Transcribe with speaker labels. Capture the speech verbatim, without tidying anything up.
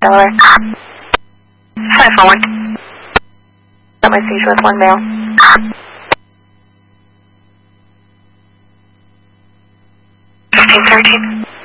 Speaker 1: Delaware. five four one. Got my seizure with one male. fifteen thirteen.